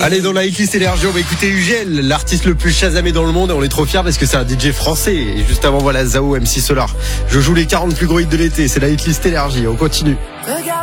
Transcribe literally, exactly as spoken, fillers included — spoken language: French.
Allez, dans la hitlist énergie, on va écouter U G L, l'artiste le plus chasamé dans le monde, et on est trop fiers parce que c'est un D J français. Et juste avant, voilà, Zao, M C Solar. Je joue les quarante plus gros hits de l'été, c'est la hitlist énergie, on continue. Regarde